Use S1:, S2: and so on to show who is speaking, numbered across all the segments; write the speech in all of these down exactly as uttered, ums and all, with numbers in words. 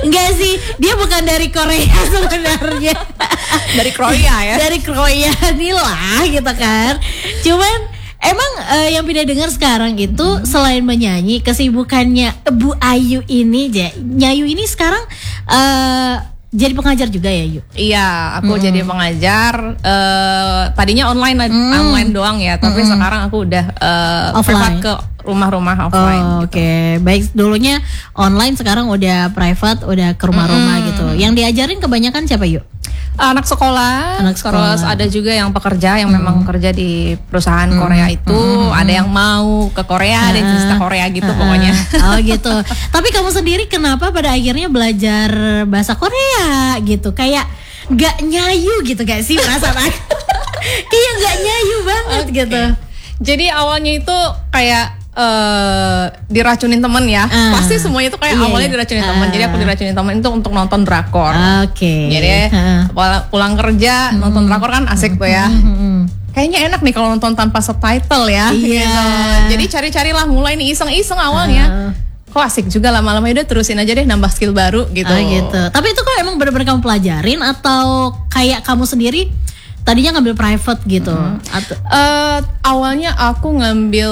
S1: Enggak sih, dia bukan dari Korea sebenarnya.
S2: Dari Korea ya.
S1: Dari Korea nih lah gitu kan. Cuman emang uh, yang Pindah dengar sekarang itu hmm. selain menyanyi, kesibukannya Bu Ayu ini, Nyayu ini sekarang uh, jadi pengajar juga ya, Yu?
S2: Iya, aku
S1: hmm.
S2: jadi pengajar. Uh, tadinya online, hmm. online doang ya, tapi hmm. sekarang aku udah uh,
S1: offline
S2: ke rumah-rumah offline.
S1: Oh,
S2: gitu.
S1: Oke, okay. Baik, dulunya online, sekarang udah private, udah ke rumah-rumah hmm. gitu. Yang diajarin kebanyakan siapa, Yuk?
S2: Anak sekolah,
S1: Anak sekolah.
S2: Terus ada juga yang pekerja yang hmm. memang kerja di perusahaan hmm. Korea itu. Hmm. Ada yang mau ke Korea, ada yang cerita Korea gitu uh, pokoknya.
S1: Oh gitu. Tapi kamu sendiri kenapa pada akhirnya belajar bahasa Korea gitu? Kayak gak nyayu gitu gak sih perasaan aku? Kayak gak nyayu banget okay. gitu.
S2: Jadi awalnya itu kayak Uh, diracunin temen ya, uh, pasti semuanya itu kayak iya, awalnya diracunin uh, temen. Jadi aku diracunin temen itu untuk nonton drakor.
S1: Oke. Okay.
S2: Jadi uh. pulang kerja hmm. nonton drakor kan asik tuh ya. Hmm. Kayaknya enak nih kalau nonton tanpa subtitle ya.
S1: Iya.
S2: Gitu. Jadi cari-carilah mulai nih iseng-iseng awalnya. Uh. Kok asik juga lama-lama udah terusin aja deh nambah skill baru gitu.
S1: Oh gitu. Tapi itu kok emang benar-benar kamu pelajarin atau kayak kamu sendiri tadinya ngambil private gitu? Mm-hmm. Atau
S2: uh, awalnya aku ngambil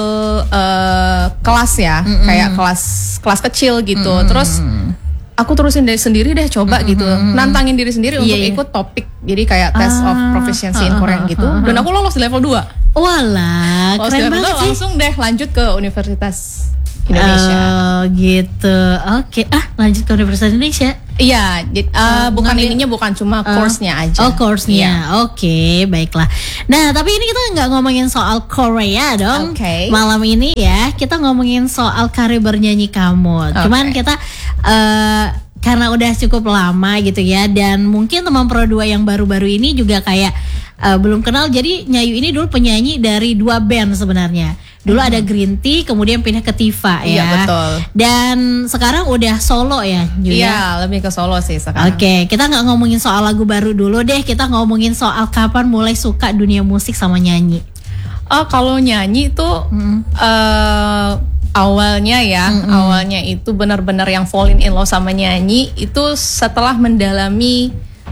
S2: uh, kelas ya, mm-hmm. kayak kelas kelas kecil gitu. Mm-hmm. Terus aku terusin dari sendiri deh coba mm-hmm. gitu, nantangin diri sendiri yeah, untuk yeah. ikut topik. Jadi kayak test ah, of proficiency in Korean gitu. Ah, dan aku lolos di level dua.
S1: Walah, keren banget sih.
S2: Langsung deh lanjut ke Universitas Indonesia.
S1: Oh gitu. Oke, okay. ah lanjut ke Universitas Indonesia.
S2: Iya, uh, bukan ngambil, ininya bukan cuma uh, course-nya aja.
S1: Oh, course-nya. Yeah. Oke, okay, baiklah. Nah, tapi ini kita nggak ngomongin soal Korea dong.
S2: Okay.
S1: Malam ini ya, kita ngomongin soal karir bernyanyi kamu. Okay. Cuman kita uh, karena udah cukup lama gitu ya, dan mungkin teman Pro dua yang baru-baru ini juga kayak uh, belum kenal. Jadi Nyayu ini dulu penyanyi dari dua band sebenarnya. Dulu hmm. ada Green Tea, kemudian pindah ke Tifa ya.
S2: Iya betul.
S1: Dan sekarang udah solo ya, Julia?
S2: Iya, lebih ke solo sih sekarang.
S1: Oke, okay, kita nggak ngomongin soal lagu baru dulu deh. Kita ngomongin soal kapan mulai suka dunia musik sama nyanyi.
S2: Oh, kalau nyanyi tuh hmm. uh, awalnya ya, hmm. awalnya itu benar-benar yang falling in love sama nyanyi itu setelah mendalami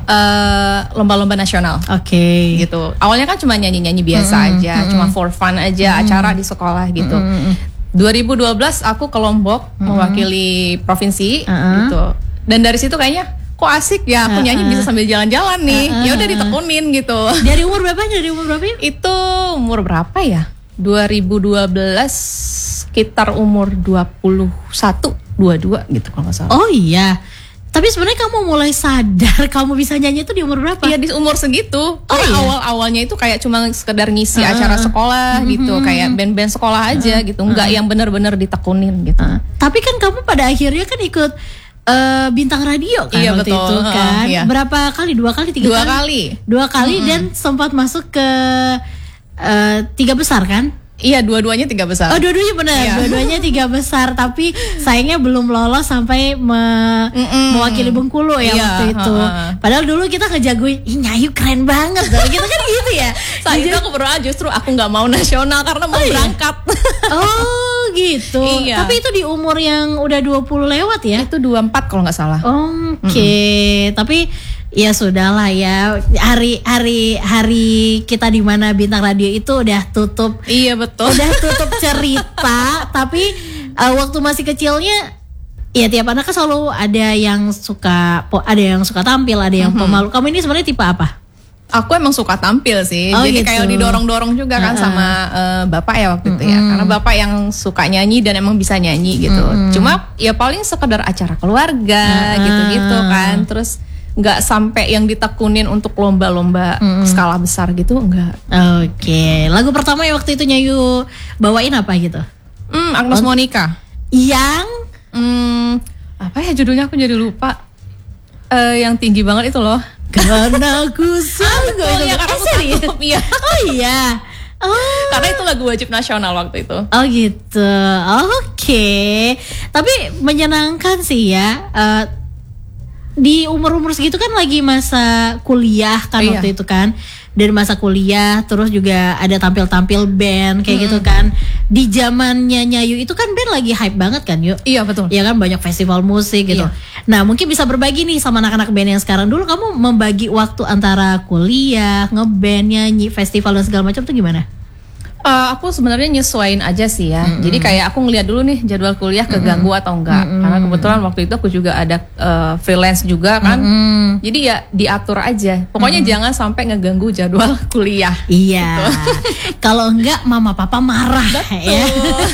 S2: Uh, lomba-lomba nasional.
S1: Oke. Okay.
S2: Gitu. Awalnya kan cuma nyanyi-nyanyi biasa mm-hmm. aja, mm-hmm. cuma for fun aja, mm-hmm. acara di sekolah gitu. Mm-hmm. dua ribu dua belas aku ke Lombok mm-hmm. mewakili provinsi uh-huh. gitu. Dan dari situ kayaknya kok asik ya, aku uh-huh. nyanyi bisa sambil jalan-jalan nih. Uh-huh. Ya udah ditekunin gitu.
S1: Dari umur berapa? Dari umur berapa?
S2: Itu umur berapa ya? dua ribu dua belas sekitar umur dua puluh satu, dua puluh dua gitu kalau nggak salah.
S1: Oh iya. Tapi sebenarnya kamu mulai sadar kamu bisa nyanyi itu di umur berapa?
S2: Iya di umur segitu.
S1: Oh, iya?
S2: Awal-awalnya itu kayak cuma sekedar ngisi uh, acara sekolah uh, gitu, uh, kayak band-band sekolah aja uh, gitu, nggak uh, yang benar-benar ditekunin gitu. Uh.
S1: Tapi kan kamu pada akhirnya kan ikut uh, bintang radio kan
S2: iya,
S1: waktu
S2: betul.
S1: itu kan? Uh, iya. Berapa kali? Dua kali? Tiga
S2: Dua
S1: kali?
S2: kali.
S1: Dua kali uh-huh. dan sempat masuk ke uh, tiga besar kan?
S2: Iya, dua-duanya tiga besar.
S1: Oh, dua-duanya benar. Iya. Dua-duanya tiga besar, tapi sayangnya belum lolos sampai me- mewakili Bengkulu ya iya, waktu itu. Uh-uh. Padahal dulu kita ngejagoin, ih Nyayu keren banget. Kita kan gitu ya.
S2: Saat itu aku berdoa justru aku nggak mau nasional karena mau oh, berangkat.
S1: Iya? Oh gitu.
S2: Iya.
S1: Tapi itu di umur yang udah dua puluh lewat ya?
S2: Itu dua puluh empat kalau nggak salah.
S1: Oke, okay. Mm-mm. Tapi ya sudahlah ya, hari hari hari kita di mana bintang radio itu udah tutup.
S2: Iya betul.
S1: Udah tutup cerita. Tapi uh, waktu masih kecilnya, ya tiap anak kan selalu ada yang suka, ada yang suka tampil, ada yang mm-hmm. pemalu. Kamu ini sebenarnya tipe apa?
S2: Aku emang suka tampil sih.
S1: Oh,
S2: jadi
S1: gitu.
S2: Kayak didorong-dorong juga kan uh-uh. sama uh, bapak ya waktu itu mm-hmm. ya. Karena bapak yang suka nyanyi dan emang bisa nyanyi gitu. Mm-hmm. Cuma ya paling sekedar acara keluarga uh-uh. gitu-gitu kan. Terus nggak sampai yang ditekunin untuk lomba-lomba mm. skala besar gitu, enggak.
S1: Oke, okay. Lagu pertama yang waktu itu Nyayu bawain apa gitu?
S2: Hmm, Agnes oh. Monica.
S1: Yang
S2: hmm, apa ya judulnya aku jadi lupa. Uh, yang tinggi banget itu loh.
S1: Karena aku sanggup.
S2: Oh iya, karena aku sanggup. Iya.
S1: Oh iya. Oh.
S2: Karena itu lagu wajib nasional waktu itu.
S1: Oh gitu. Oke. Okay. Tapi menyenangkan sih ya. Uh, di umur-umur segitu kan lagi masa kuliah kan iya. waktu itu kan. Dari masa kuliah terus juga ada tampil-tampil band kayak mm-hmm. gitu kan. Di zamannya Nyayu itu kan band lagi hype banget kan yuk.
S2: Iya betul.
S1: Iya kan banyak festival musik gitu. Iya. Nah mungkin bisa berbagi nih sama anak-anak band yang sekarang. Dulu kamu membagi waktu antara kuliah, ngeband, nyanyi, festival dan segala macam tuh gimana?
S2: Uh, aku sebenarnya nyesuaiin aja sih ya. Mm-hmm. Jadi kayak aku ngeliat dulu nih jadwal kuliah keganggu mm-hmm. atau enggak. Mm-hmm. Karena kebetulan waktu itu aku juga ada uh, freelance juga kan. Mm-hmm. Jadi ya diatur aja. Pokoknya mm-hmm. jangan sampai ngeganggu jadwal kuliah.
S1: Iya. Gitu. Kalau enggak mama papa marah.
S2: Betul.
S1: Ya.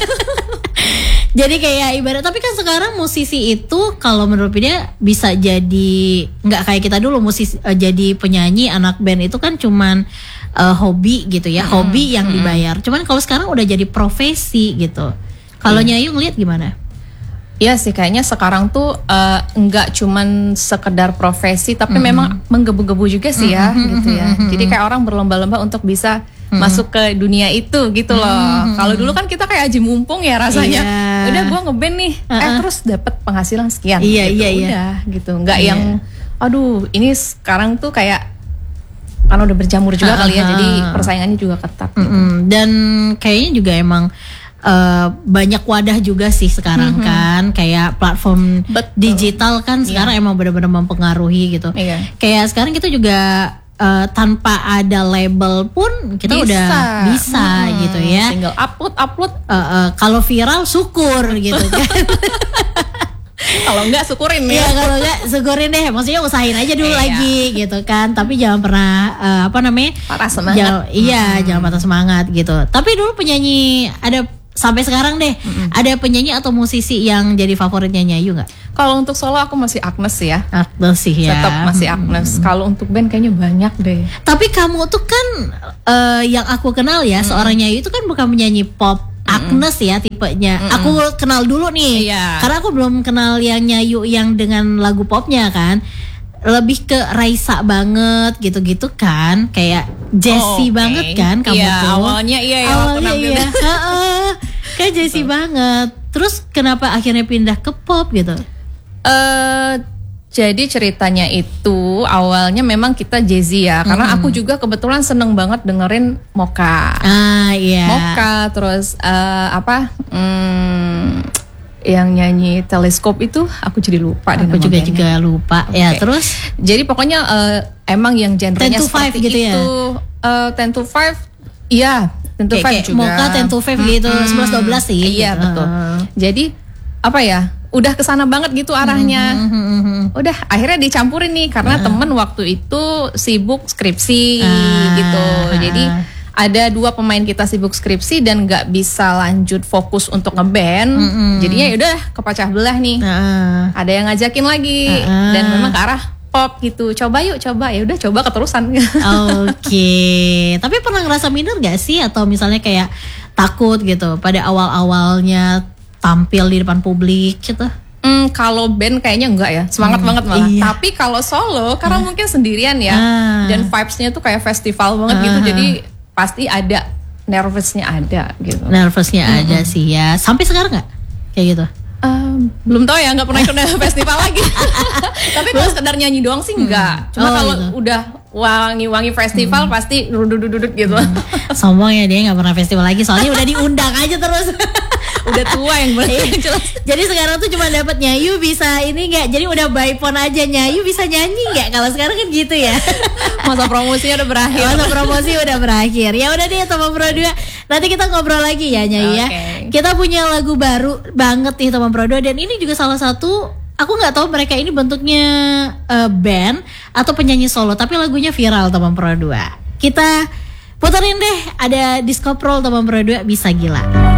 S1: Jadi kayak ibarat, tapi kan sekarang musisi itu kalau menurut dia bisa jadi nggak kayak kita dulu musisi uh, jadi penyanyi anak band itu kan cuman uh, hobi gitu ya, mm-hmm. hobi yang mm-hmm. dibayar. Cuman kalau sekarang udah jadi profesi gitu. Kalau yeah. Nyayu ngeliat gimana?
S2: Iya sih kayaknya sekarang tuh uh, nggak cuman sekedar profesi tapi mm-hmm. memang menggebu-gebu juga sih ya mm-hmm. gitu ya. Mm-hmm. Jadi kayak orang berlomba-lomba untuk bisa mm-hmm. masuk ke dunia itu gitu loh. Mm-hmm. Kalau dulu kan kita kayak aji mumpung ya rasanya. Yeah. Udah gue ngeband nih, uh-uh. eh terus dapat penghasilan sekian.
S1: Iya
S2: gitu.
S1: iya iya.
S2: Udah gitu. Nggak yeah. yang, aduh ini sekarang tuh kayak karena udah berjamur juga uh-huh. kali ya, jadi persaingannya juga ketat. Gitu.
S1: Mm-hmm. Dan kayaknya juga emang Uh, banyak wadah juga sih sekarang mm-hmm. kan, kayak platform Betul. digital kan sekarang yeah. emang benar-benar mempengaruhi gitu. Yeah. Kayak sekarang kita juga uh, tanpa ada label pun kita bisa. udah bisa hmm. gitu ya.
S2: Tinggal upload upload.
S1: Uh, uh, kalau viral syukur gitu kan.
S2: Kalau enggak syukurin ya.
S1: Iya, kalau enggak syukurin deh. Maksudnya usahain aja dulu eh, lagi iya. gitu kan. Tapi jangan pernah uh, apa namanya?
S2: patah semangat.
S1: Jangan, iya, hmm. jangan patah semangat gitu. Tapi dulu penyanyi ada sampai sekarang deh, mm-hmm. ada penyanyi atau musisi yang jadi favoritnya Nyayu nggak?
S2: Kalau untuk solo aku masih Agnes ya.
S1: Agnes sih ya.
S2: Tetap masih Agnes. Mm-hmm. Kalau untuk band kayaknya banyak deh.
S1: Tapi kamu tuh kan uh, yang aku kenal ya, mm-hmm. seorang Nyayu itu kan bukan penyanyi pop. Agnes ya tipenya. Mm-hmm. Aku kenal dulu nih. Yeah. Karena aku belum kenal yang Nyayu yang dengan lagu popnya kan. Lebih ke Raisa banget gitu-gitu kan. Kayak Jessie oh, okay. banget kan kamu
S2: yeah,
S1: tuh.
S2: Awalnya iya ya.
S1: Awalnya iya. Kayak Jessie banget. Terus kenapa akhirnya pindah ke pop gitu?
S2: Uh, jadi ceritanya itu awalnya memang kita Jay-Z ya. Karena mm-hmm. aku juga kebetulan seneng banget dengerin Mocha.
S1: Ah iya.
S2: Mocha terus uh, apa? Hmm, yang nyanyi Teleskop itu aku jadi lupa.
S1: Aku juga bandnya. juga lupa. Okay. Ya terus.
S2: Jadi pokoknya uh, emang yang genrenya seperti
S1: gitu
S2: itu.
S1: Ya?
S2: Uh, ten to five Iya. ten to five juga.
S1: Mocha ten to five gitu, hmm, sebelas dua belas sih.
S2: Iya
S1: gitu.
S2: betul. Jadi apa ya? Udah kesana banget gitu arahnya. Hmm, hmm, hmm, hmm. Udah akhirnya dicampurin nih karena hmm. temen waktu itu sibuk skripsi ah, gitu. Jadi ada dua pemain kita sibuk skripsi dan nggak bisa lanjut fokus untuk ngeband. Hmm. Jadinya udah kepecah belah nih. Ah. Ada yang ngajakin lagi ah. dan memang ke arah pop gitu. Coba yuk, coba. Ya udah coba keterusan.
S1: Oke. Okay. Tapi pernah ngerasa minder gak sih atau misalnya kayak takut gitu pada awal-awalnya tampil di depan publik gitu?
S2: Hmm, kalau band kayaknya enggak ya. Semangat hmm, banget malah. Iya. Tapi kalau solo karena uh. mungkin sendirian ya. Uh. Dan vibes-nya tuh kayak festival banget uh. gitu. Jadi pasti ada nervousnya ada gitu.
S1: Nervousnya hmm. ada sih ya. Sampai sekarang gak? Kayak gitu?
S2: Um, belum tahu ya, nggak pernah ikut festival lagi. Tapi kalau sekedar nyanyi doang sih enggak. Cuma oh, kalau gitu. udah wangi-wangi festival hmm. pasti duduk-duduk gitu. Hmm.
S1: Sombong ya dia nggak pernah festival lagi, soalnya udah diundang aja terus.
S2: Udah tua yang bener jelas.
S1: Jadi sekarang tuh cuma dapat Nyayu bisa ini nggak? Jadi udah by phone aja Nyayu bisa nyanyi nggak? Kalau sekarang kan gitu ya.
S2: Masa promosinya udah berakhir.
S1: Masa promosi udah berakhir. Ya udah deh teman Pro dua. Nanti kita ngobrol lagi ya Nyayu okay. ya. Kita punya lagu baru banget nih teman Pro dua dan ini juga salah satu. Aku nggak tahu mereka ini bentuknya uh, band atau penyanyi solo, tapi lagunya viral teman Pro dua. Kita puterin deh, ada Disco Pro teman Pro dua, Bisa Gila.